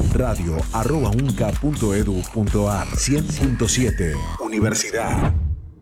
radio@unca.edu.ar. 100.7 Universidad.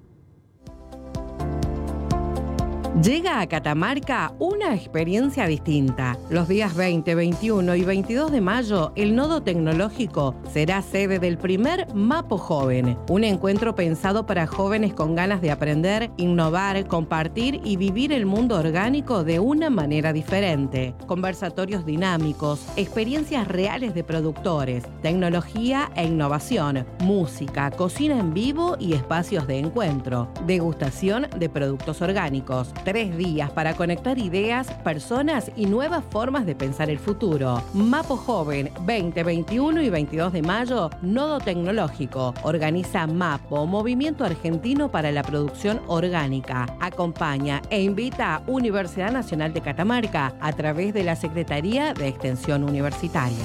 Llega a Catamarca una experiencia distinta. Los días 20, 21 y 22 de mayo, el Nodo Tecnológico será sede del primer Mapo Joven, un encuentro pensado para jóvenes con ganas de aprender, innovar, compartir y vivir el mundo orgánico de una manera diferente. Conversatorios dinámicos, experiencias reales de productores, tecnología e innovación, música, cocina en vivo y espacios de encuentro, degustación de productos orgánicos. 3 días para conectar ideas, personas y nuevas formas de pensar el futuro. Mapo Joven, 20, 21 y 22 de mayo, Nodo Tecnológico. Organiza Mapo, Movimiento Argentino para la Producción Orgánica. Acompaña e invita a Universidad Nacional de Catamarca a través de la Secretaría de Extensión Universitaria.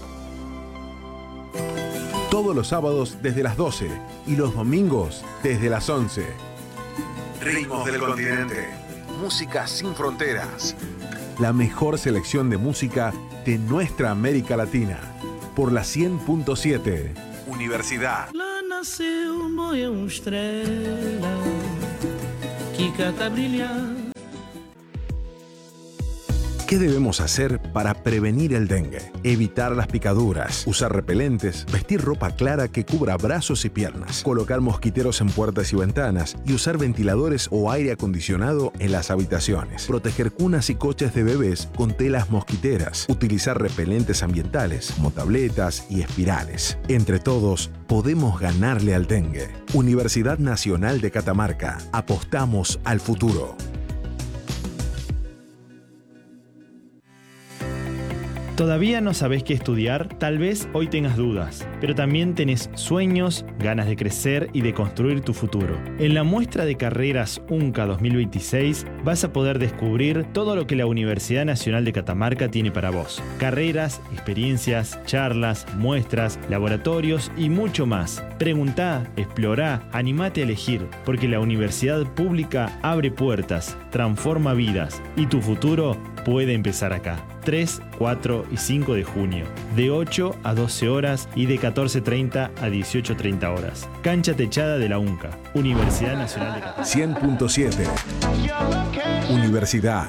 Todos los sábados desde las 12 y los domingos desde las 11. Ritmos del continente. Música sin fronteras. La mejor selección de música de nuestra América Latina. Por la 100.7 Universidad. Lá nasceu uma estrela que cata brilhar. ¿Qué debemos hacer para prevenir el dengue? Evitar las picaduras, usar repelentes, vestir ropa clara que cubra brazos y piernas, colocar mosquiteros en puertas y ventanas y usar ventiladores o aire acondicionado en las habitaciones, proteger cunas y coches de bebés con telas mosquiteras, utilizar repelentes ambientales como tabletas y espirales. Entre todos, podemos ganarle al dengue. Universidad Nacional de Catamarca. Apostamos al futuro. ¿Todavía no sabés qué estudiar? Tal vez hoy tengas dudas, pero también tenés sueños, ganas de crecer y de construir tu futuro. En la muestra de carreras UNCA 2026 vas a poder descubrir todo lo que la Universidad Nacional de Catamarca tiene para vos. Carreras, experiencias, charlas, muestras, laboratorios y mucho más. Preguntá, explorá, animate a elegir, porque la universidad pública abre puertas, transforma vidas y tu futuro puede empezar acá. 3, 4 y 5 de junio, de 8 a 12 horas y de 14:30 a 18:30 horas. Cancha techada de la UNCA, Universidad Nacional de Catamarca. 100.7 Universidad.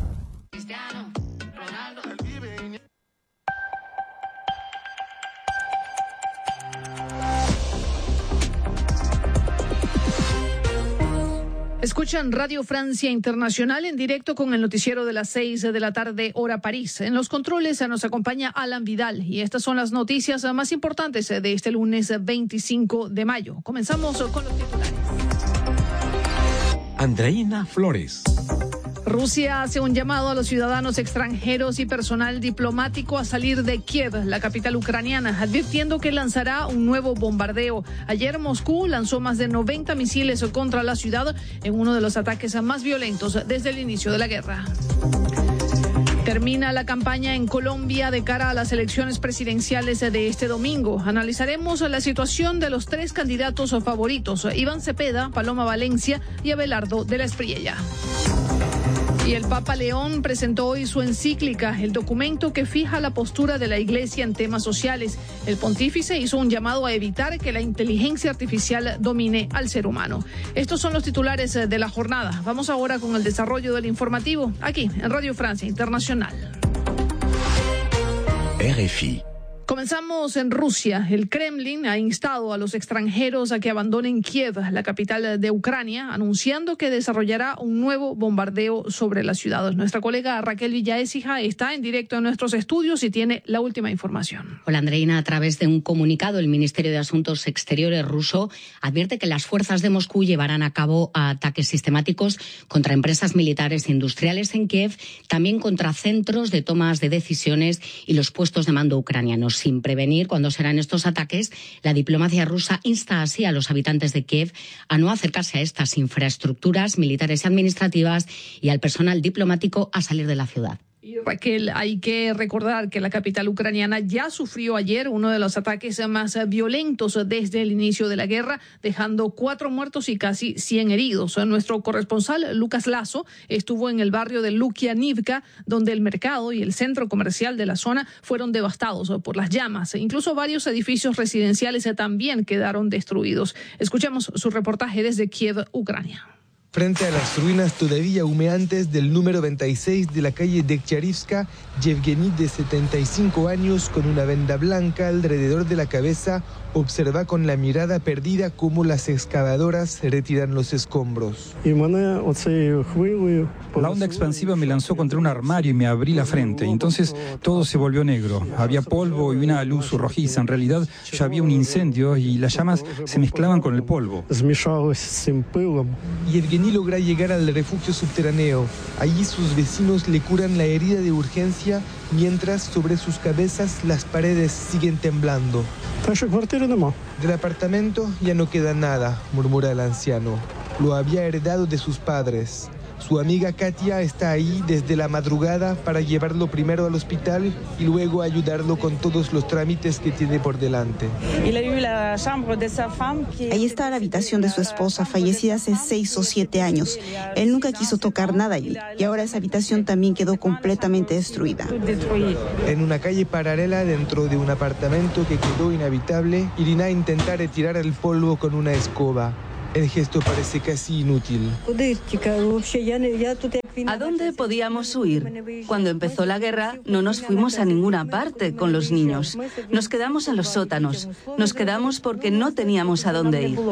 Escuchan Radio Francia Internacional en directo con el noticiero de las 6 de la tarde, hora París. En los controles nos acompaña Alan Vidal y estas son las noticias más importantes de este lunes 25 de mayo. Comenzamos con los titulares. Andreina Flores. Rusia hace un llamado a los ciudadanos extranjeros y personal diplomático a salir de Kiev, la capital ucraniana, advirtiendo que lanzará un nuevo bombardeo. Ayer Moscú lanzó más de 90 misiles contra la ciudad en uno de los ataques más violentos desde el inicio de la guerra. Termina la campaña en Colombia de cara a las elecciones presidenciales de este domingo. Analizaremos la situación de los 3 candidatos favoritos, Iván Cepeda, Paloma Valencia y Abelardo de la Espriella. Y el Papa León presentó hoy su encíclica, el documento que fija la postura de la Iglesia en temas sociales. El pontífice hizo un llamado a evitar que la inteligencia artificial domine al ser humano. Estos son los titulares de la jornada. Vamos ahora con el desarrollo del informativo, aquí en Radio Francia Internacional. RFI. Comenzamos en Rusia. El Kremlin ha instado a los extranjeros a que abandonen Kiev, la capital de Ucrania, anunciando que desarrollará un nuevo bombardeo sobre la ciudad. Nuestra colega Raquel Villaécija está en directo en nuestros estudios y tiene la última información. Hola Andreina, a través de un comunicado el Ministerio de Asuntos Exteriores ruso advierte que las fuerzas de Moscú llevarán a cabo ataques sistemáticos contra empresas militares e industriales en Kiev, también contra centros de tomas de decisiones y los puestos de mando ucranianos. Sin prevenir cuándo serán estos ataques, la diplomacia rusa insta así a los habitantes de Kiev a no acercarse a estas infraestructuras militares y administrativas y al personal diplomático a salir de la ciudad. Y Raquel, hay que recordar que la capital ucraniana ya sufrió ayer uno de los ataques más violentos desde el inicio de la guerra, dejando 4 muertos y casi 100 heridos. Nuestro corresponsal, Lucas Lazo, estuvo en el barrio de Lukianivka, donde el mercado y el centro comercial de la zona fueron devastados por las llamas. Incluso varios edificios residenciales también quedaron destruidos. Escuchemos su reportaje desde Kiev, Ucrania. Frente a las ruinas todavía humeantes del número 26 de la calle Dektyarivska, Yevgeny, de 75 años, con una venda blanca alrededor de la cabeza, observa con la mirada perdida cómo las excavadoras retiran los escombros. La onda expansiva me lanzó contra un armario y me abrí la frente. Entonces todo se volvió negro. Había polvo y una luz rojiza. En realidad ya había un incendio y las llamas se mezclaban con el polvo. Yevgeny logra llegar al refugio subterráneo. Allí sus vecinos le curan la herida de urgencia, mientras sobre sus cabezas las paredes siguen temblando. Del apartamento ya no queda nada, murmura el anciano. Lo había heredado de sus padres. Su amiga Katia está ahí desde la madrugada para llevarlo primero al hospital y luego ayudarlo con todos los trámites que tiene por delante. Ahí está la habitación de su esposa, fallecida hace 6 o 7 años. Él nunca quiso tocar nada allí y ahora esa habitación también quedó completamente destruida. En una calle paralela, dentro de un apartamento que quedó inhabitable, Irina intenta retirar el polvo con una escoba. El gesto parece casi inútil. ¿A dónde podíamos huir? Cuando empezó la guerra no nos fuimos a ninguna parte con los niños. Nos quedamos en los sótanos. Nos quedamos porque no teníamos a dónde ir.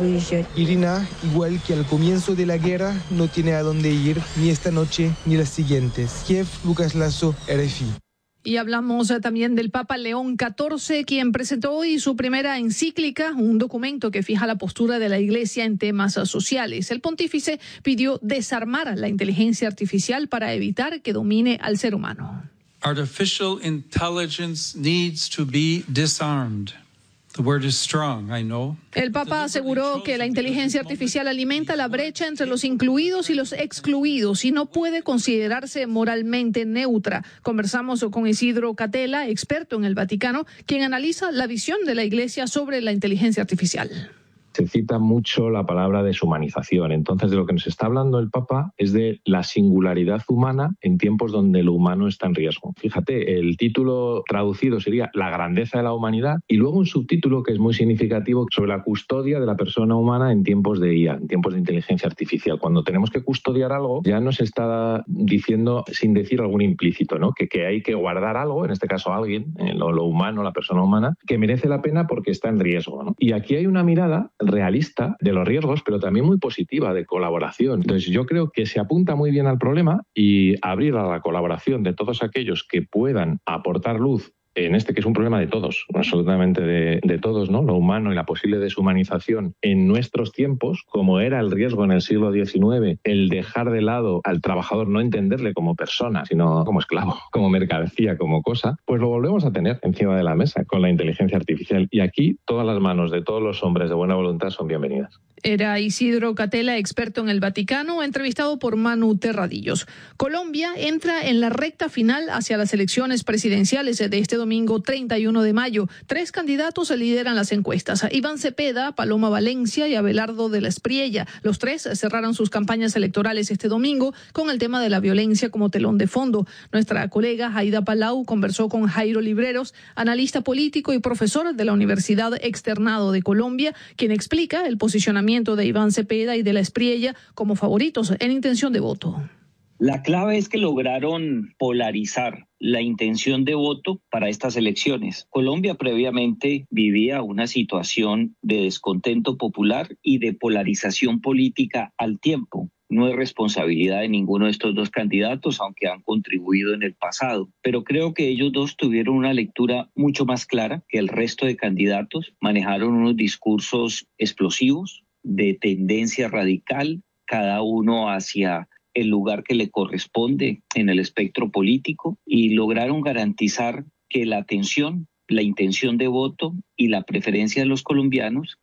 Irina, igual que al comienzo de la guerra, no tiene a dónde ir ni esta noche ni las siguientes. Kiev, Lucas Lazo, RFI. Y hablamos también del Papa León XIV, quien presentó hoy su primera encíclica, un documento que fija la postura de la Iglesia en temas sociales. El pontífice pidió desarmar la inteligencia artificial para evitar que domine al ser humano. Artificial intelligence needs to be disarmed. The word is strong, I know. El Papa aseguró que la inteligencia artificial alimenta la brecha entre los incluidos y los excluidos y no puede considerarse moralmente neutra. Conversamos con Isidro Catela, experto en el Vaticano, quien analiza la visión de la Iglesia sobre la inteligencia artificial. Se cita mucho la palabra deshumanización. Entonces, de lo que nos está hablando el Papa es de la singularidad humana en tiempos donde lo humano está en riesgo. Fíjate, el título traducido sería La grandeza de la humanidad y luego un subtítulo que es muy significativo sobre la custodia de la persona humana en tiempos de IA, en tiempos de inteligencia artificial. Cuando tenemos que custodiar algo, ya nos está diciendo, sin decir algún implícito, ¿no? que hay que guardar algo, en este caso alguien, lo humano, la persona humana, que merece la pena porque está en riesgo, ¿no? Y aquí hay una mirada realista de los riesgos, pero también muy positiva de colaboración. Entonces yo creo que se apunta muy bien al problema y abrir a la colaboración de todos aquellos que puedan aportar luz en este que es un problema de todos, absolutamente de todos, ¿no? Lo humano y la posible deshumanización en nuestros tiempos, como era el riesgo en el siglo XIX, el dejar de lado al trabajador, no entenderle como persona, sino como esclavo, como mercancía, como cosa, pues lo volvemos a tener encima de la mesa con la inteligencia artificial. Y aquí todas las manos de todos los hombres de buena voluntad son bienvenidas. Era Isidro Catela, experto en el Vaticano, entrevistado por Manu Terradillos. Colombia entra en la recta final hacia las elecciones presidenciales de este domingo 31 de mayo. 3 candidatos lideran las encuestas: Iván Cepeda, Paloma Valencia y Abelardo de la Espriella. Los 3 cerraron sus campañas electorales este domingo con el tema de la violencia como telón de fondo. Nuestra colega Aida Palau conversó con Jairo Libreros, analista político y profesor de la Universidad Externado de Colombia, quien explica el posicionamiento de Iván Cepeda y de la Espriella como favoritos en intención de voto. La clave es que lograron polarizar la intención de voto para estas elecciones. Colombia previamente vivía una situación de descontento popular y de polarización política al tiempo. No es responsabilidad de ninguno de estos dos candidatos, aunque han contribuido en el pasado. Pero creo que ellos dos tuvieron una lectura mucho más clara que el resto de candidatos. Manejaron unos discursos explosivos, de tendencia radical, cada uno hacia el lugar que le corresponde en el espectro político, y lograron garantizar que la atención, la intención de voto y la preferencia de los colombianos,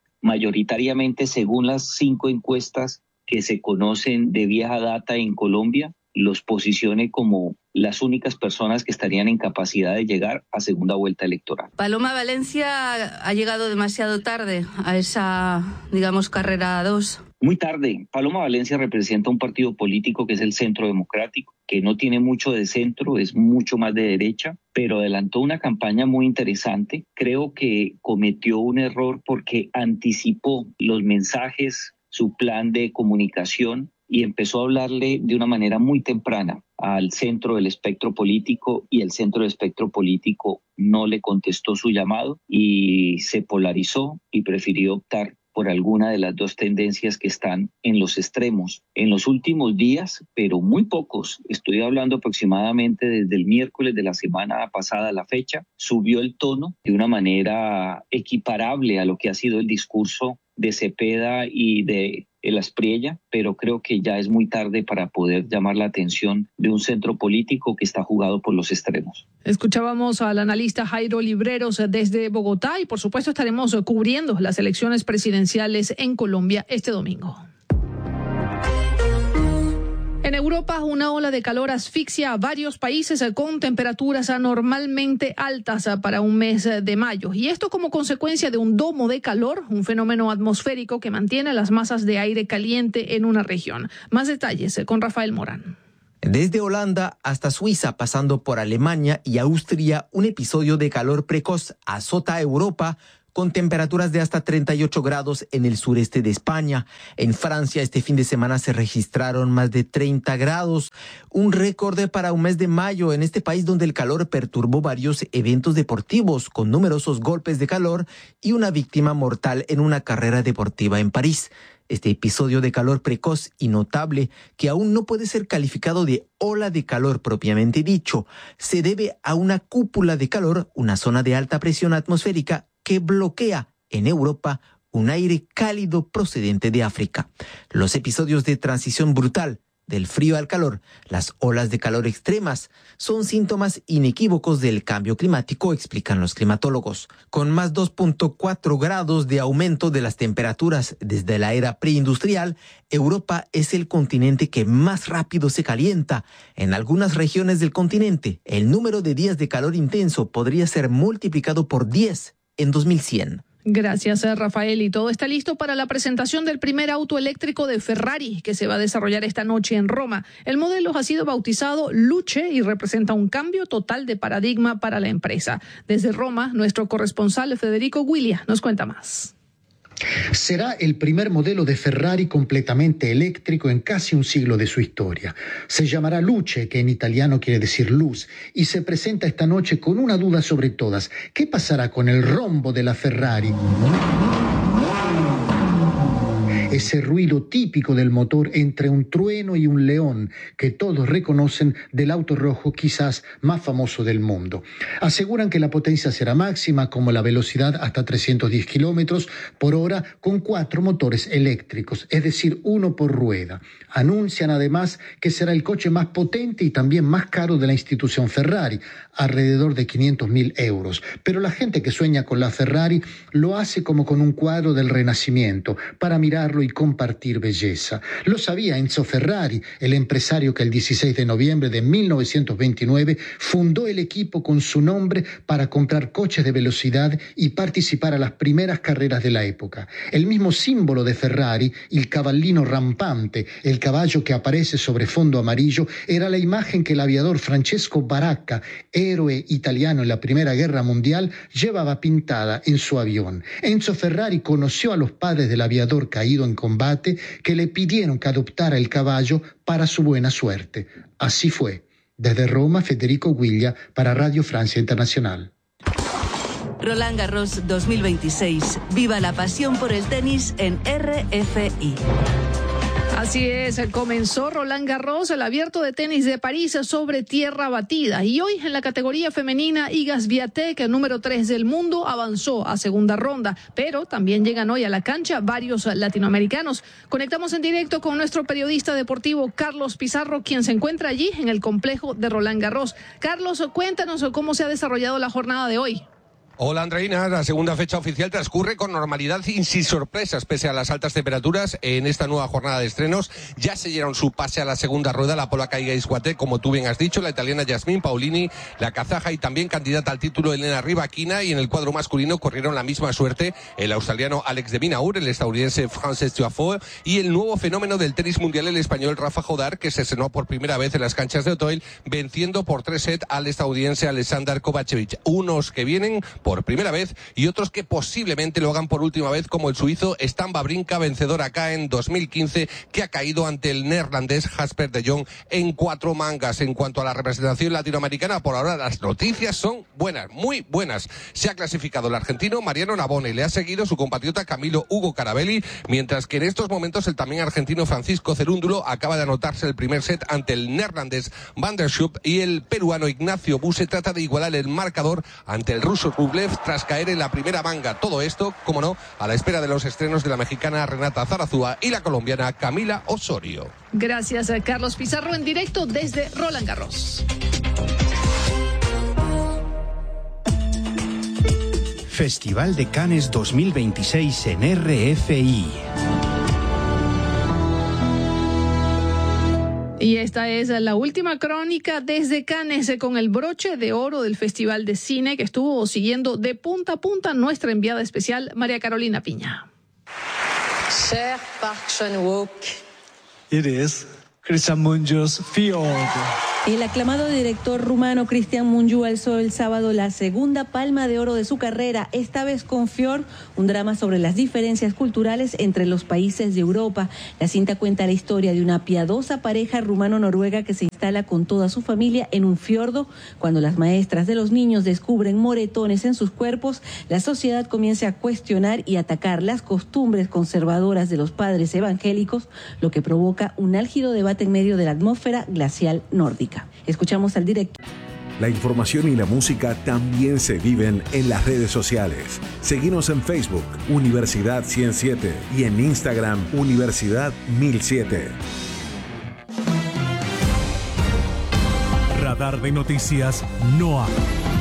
mayoritariamente según las 5 encuestas que se conocen de vieja data en Colombia, los posicione como las únicas personas que estarían en capacidad de llegar a segunda vuelta electoral. Paloma Valencia ha llegado demasiado tarde a esa, digamos, carrera 2. Muy tarde. Paloma Valencia representa un partido político que es el Centro Democrático, que no tiene mucho de centro, es mucho más de derecha, pero adelantó una campaña muy interesante. Creo que cometió un error porque anticipó los mensajes, su plan de comunicación, y empezó a hablarle de una manera muy temprana al centro del espectro político, y el centro del espectro político no le contestó su llamado y se polarizó y prefirió optar por alguna de las dos tendencias que están en los extremos. En los últimos días, pero muy pocos, estoy hablando aproximadamente desde el miércoles de la semana pasada a la fecha, subió el tono de una manera equiparable a lo que ha sido el discurso de Cepeda y de el Aspriella, pero creo que ya es muy tarde para poder llamar la atención de un centro político que está jugado por los extremos. Escuchábamos al analista Jairo Libreros desde Bogotá y por supuesto estaremos cubriendo las elecciones presidenciales en Colombia este domingo. En Europa, una ola de calor asfixia a varios países con temperaturas anormalmente altas para un mes de mayo. Y esto como consecuencia de un domo de calor, un fenómeno atmosférico que mantiene las masas de aire caliente en una región. Más detalles con Rafael Morán. Desde Holanda hasta Suiza, pasando por Alemania y Austria, un episodio de calor precoz azota a Europa, con temperaturas de hasta 38 grados en el sureste de España. En Francia, este fin de semana se registraron más de 30 grados, un récord para un mes de mayo en este país donde el calor perturbó varios eventos deportivos, con numerosos golpes de calor y una víctima mortal en una carrera deportiva en París. Este episodio de calor precoz y notable, que aún no puede ser calificado de ola de calor propiamente dicho, se debe a una cúpula de calor, una zona de alta presión atmosférica que bloquea en Europa un aire cálido procedente de África. Los episodios de transición brutal del frío al calor, las olas de calor extremas, son síntomas inequívocos del cambio climático, explican los climatólogos. Con más 2.4 grados de aumento de las temperaturas desde la era preindustrial, Europa es el continente que más rápido se calienta. En algunas regiones del continente, el número de días de calor intenso podría ser multiplicado por 10 en 2100. Gracias, Rafael. Y todo está listo para la presentación del primer auto eléctrico de Ferrari, que se va a desarrollar esta noche en Roma. El modelo ha sido bautizado Luce y representa un cambio total de paradigma para la empresa. Desde Roma, nuestro corresponsal Federico Guiglia nos cuenta más. Será el primer modelo de Ferrari completamente eléctrico en casi un siglo de su historia. Se llamará Luce, que en italiano quiere decir luz, y se presenta esta noche con una duda sobre todas. ¿Qué pasará con el rombo de la Ferrari? Ese ruido típico del motor entre un trueno y un león que todos reconocen del auto rojo quizás más famoso del mundo. Aseguran que la potencia será máxima, como la velocidad hasta 310 kilómetros por hora, con 4 motores eléctricos, es decir, uno por rueda. Anuncian además que será el coche más potente y también más caro de la institución Ferrari, alrededor de 500.000 euros. Pero la gente que sueña con la Ferrari lo hace como con un cuadro del Renacimiento, para mirarlo y compartir belleza. Lo sabía Enzo Ferrari, el empresario que el 16 de noviembre de 1929 fundó el equipo con su nombre para comprar coches de velocidad y participar a las primeras carreras de la época. El mismo símbolo de Ferrari, el cavallino rampante, el caballo que aparece sobre fondo amarillo, era la imagen que el aviador Francesco Baracca, héroe italiano en la Primera Guerra Mundial, llevaba pintada en su avión. Enzo Ferrari conoció a los padres del aviador caído en combate, que le pidieron que adoptara el caballo para su buena suerte. Así fue. Desde Roma, Federico Guiglia para Radio Francia Internacional. Roland Garros 2026. Viva la pasión por el tenis en RFI. Así es, comenzó Roland Garros, el abierto de tenis de París sobre tierra batida. Y hoy en la categoría femenina, Iga Swiatek, el número 3 del mundo, avanzó a segunda ronda. Pero también llegan hoy a la cancha varios latinoamericanos. Conectamos en directo con nuestro periodista deportivo Carlos Pizarro, quien se encuentra allí en el complejo de Roland Garros. Carlos, cuéntanos cómo se ha desarrollado la jornada de hoy. Hola Andreina, la segunda fecha oficial transcurre con normalidad y sin sorpresas pese a las altas temperaturas. En esta nueva jornada de estrenos ya se dieron su pase a la segunda rueda la polaca Iga Swiatek, como tú bien has dicho, la italiana Jasmine Paolini, la kazaja y también candidata al título Elena Rybakina, y en el cuadro masculino corrieron la misma suerte el australiano Alex de Minaur, el estadounidense Frances Tiafoe y el nuevo fenómeno del tenis mundial, el español Rafa Jodar, que se estrenó por primera vez en las canchas de Otoil, venciendo por 3 sets al estadounidense Alexander Kovacevic. Unos que vienen por primera vez y otros que posiblemente lo hagan por última vez, como el suizo Stan Wawrinka, vencedor acá en 2015, que ha caído ante el neerlandés Jasper de Jong en 4 mangas. En cuanto a la representación latinoamericana, por ahora las noticias son buenas, muy buenas. Se ha clasificado el argentino Mariano Navone, le ha seguido su compatriota Camilo Hugo Carabelli, mientras que en estos momentos el también argentino Francisco Cerúndulo acaba de anotarse el primer set ante el neerlandés Van der Schupp, y el peruano Ignacio Buse trata de igualar el marcador ante el ruso Rublev tras caer en la primera manga. Todo esto, como no, a la espera de los estrenos de la mexicana Renata Zarazúa y la colombiana Camila Osorio. Gracias, Carlos Pizarro, en directo desde Roland Garros. Festival de Cannes 2026 en RFI. Y esta es la última crónica desde Cannes, con el broche de oro del Festival de Cine que estuvo siguiendo de punta a punta nuestra enviada especial María Carolina Piña. Cher Park Chan-wook. It is Cristian Mungiu's Fjord. El aclamado director rumano Cristian Mungiu alzó el sábado la segunda palma de oro de su carrera, esta vez con Fjord, un drama sobre las diferencias culturales entre los países de Europa. La cinta cuenta la historia de una piadosa pareja rumano-noruega que se instala con toda su familia en un fiordo. Cuando las maestras de los niños descubren moretones en sus cuerpos, la sociedad comienza a cuestionar y atacar las costumbres conservadoras de los padres evangélicos, lo que provoca un álgido debate en medio de la atmósfera glacial nórdica. Escuchamos al director. La información y la música también se viven en las redes sociales. Seguinos en Facebook, Universidad 107, y en Instagram, Universidad 1007. Radar de Noticias NOA.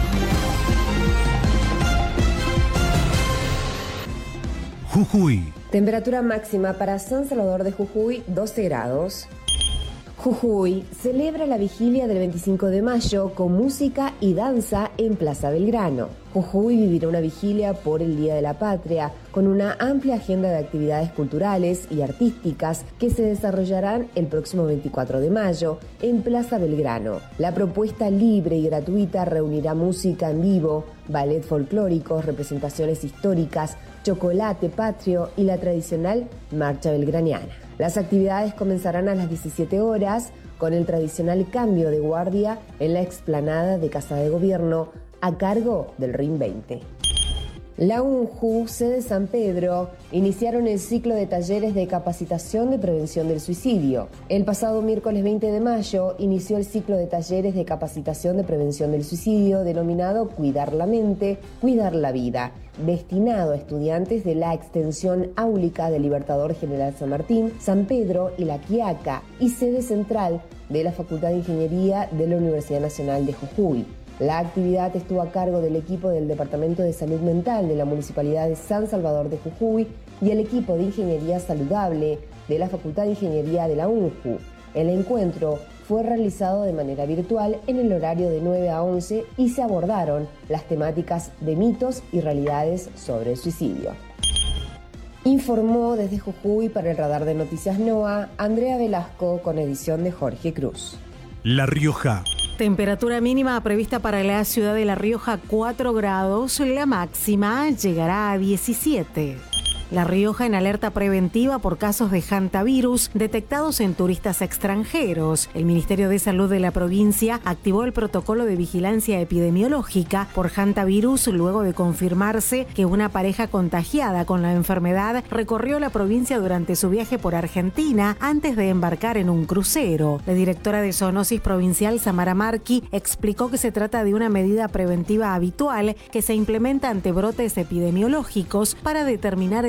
Jujuy. Temperatura máxima para San Salvador de Jujuy, 12 grados. Jujuy celebra la vigilia del 25 de mayo con música y danza en Plaza Belgrano. Jujuy vivirá una vigilia por el Día de la Patria con una amplia agenda de actividades culturales y artísticas que se desarrollarán el próximo 24 de mayo en Plaza Belgrano. La propuesta libre y gratuita reunirá música en vivo, ballet folclóricos, representaciones históricas, chocolate patrio y la tradicional marcha belgraniana. Las actividades comenzarán a las 17 horas con el tradicional cambio de guardia en la explanada de Casa de Gobierno a cargo del RIM 20. La UNJU, sede San Pedro, iniciaron el ciclo de talleres de capacitación de prevención del suicidio. El pasado miércoles 20 de mayo inició el ciclo de talleres de capacitación de prevención del suicidio denominado Cuidar la Mente, Cuidar la Vida, destinado a estudiantes de la extensión áulica del Libertador General San Martín, San Pedro y La Quiaca, y sede central de la Facultad de Ingeniería de la Universidad Nacional de Jujuy. La actividad estuvo a cargo del equipo del Departamento de Salud Mental de la Municipalidad de San Salvador de Jujuy y el equipo de Ingeniería Saludable de la Facultad de Ingeniería de la UNJU. El encuentro fue realizado de manera virtual en el horario de 9 a 11 y se abordaron las temáticas de mitos y realidades sobre el suicidio. Informó desde Jujuy para el Radar de Noticias NOA, Andrea Velasco, con edición de Jorge Cruz. La Rioja. Temperatura mínima prevista para la ciudad de La Rioja, 4 grados. La máxima llegará a 17. La Rioja en alerta preventiva por casos de hantavirus detectados en turistas extranjeros. El Ministerio de Salud de la provincia activó el protocolo de vigilancia epidemiológica por hantavirus luego de confirmarse que una pareja contagiada con la enfermedad recorrió la provincia durante su viaje por Argentina antes de embarcar en un crucero. La directora de Zoonosis Provincial, Samara Marqui, explicó que se trata de una medida preventiva habitual que se implementa ante brotes epidemiológicos para determinar el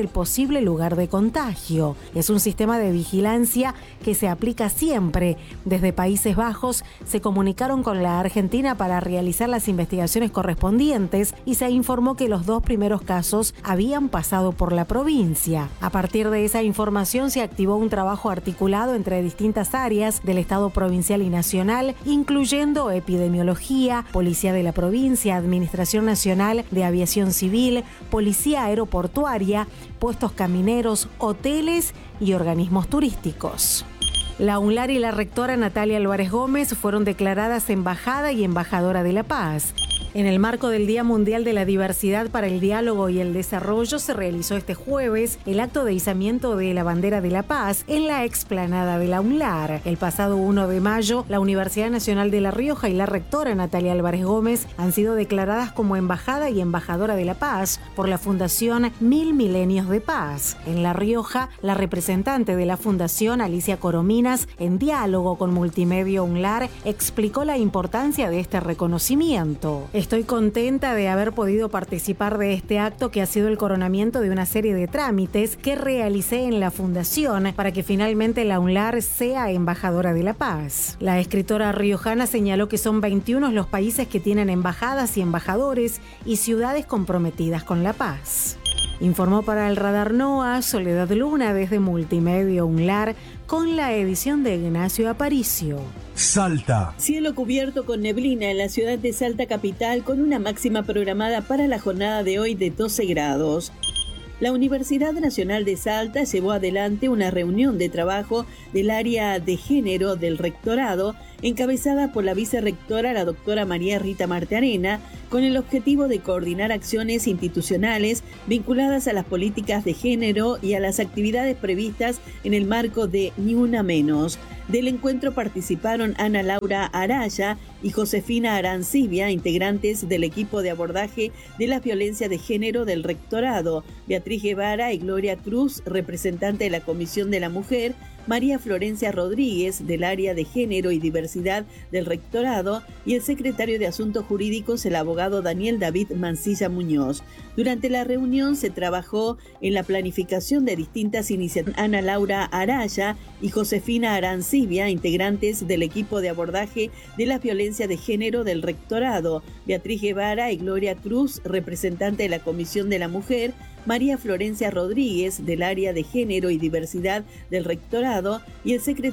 el posible lugar de contagio. Es un sistema de vigilancia que se aplica siempre. Desde Países Bajos se comunicaron con la Argentina para realizar las investigaciones correspondientes y se informó que los 2 primeros casos habían pasado por la provincia. A partir de esa información se activó un trabajo articulado entre distintas áreas del Estado provincial y nacional, incluyendo epidemiología, Policía de la provincia, Administración Nacional de Aviación Civil, Policía Aeroportuaria, puestos camineros, hoteles y organismos turísticos. La UNLAR y la rectora Natalia Álvarez Gómez fueron declaradas embajada y embajadora de la paz. En el marco del Día Mundial de la Diversidad para el Diálogo y el Desarrollo se realizó este jueves el acto de izamiento de la bandera de la paz en la explanada de la UNLAR. El pasado 1 de mayo, la Universidad Nacional de La Rioja y la rectora Natalia Álvarez Gómez han sido declaradas como embajada y embajadora de la paz por la Fundación 1000 Milenios de Paz. En La Rioja, la representante de la Fundación, Alicia Corominas, en diálogo con Multimedia UNLAR, explicó la importancia de este reconocimiento. Estoy contenta de haber podido participar de este acto que ha sido el coronamiento de una serie de trámites que realicé en la Fundación para que finalmente la UNLAR sea embajadora de la paz. La escritora riojana señaló que son 21 los países que tienen embajadas y embajadores y ciudades comprometidas con la paz. Informó para el Radar NOA Soledad Luna desde Multimedia UNLAR con la edición de Ignacio Aparicio. Salta. Cielo cubierto con neblina en la ciudad de Salta capital con una máxima programada para la jornada de hoy de 12 grados. La Universidad Nacional de Salta llevó adelante una reunión de trabajo del área de género del rectorado, encabezada por la vicerrectora, la doctora María Rita Martearena, con el objetivo de coordinar acciones institucionales vinculadas a las políticas de género y a las actividades previstas en el marco de Ni Una Menos. Del encuentro participaron Ana Laura Araya y Josefina Arancibia, integrantes del equipo de abordaje de la violencia de género del rectorado, Beatriz Guevara y Gloria Cruz, representante de la Comisión de la Mujer, María Florencia Rodríguez, del área de género y diversidad del rectorado, y el secretario de Asuntos Jurídicos, el abogado Daniel David Mancilla Muñoz. Durante la reunión se trabajó en la planificación de distintas iniciativas. Ana Laura Araya y Josefina Arancibia, integrantes del equipo de abordaje de la violencia de género del rectorado, Beatriz Guevara y Gloria Cruz, representante de la Comisión de la Mujer, María Florencia Rodríguez, del área de género y diversidad del rectorado, y el secretario